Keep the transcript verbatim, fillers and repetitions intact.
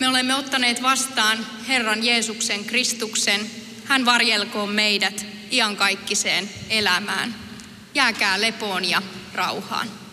Me olemme ottaneet vastaan Herran Jeesuksen Kristuksen. Hän varjelkoon meidät iankaikkiseen elämään. Jääkää lepoon ja rauhaan.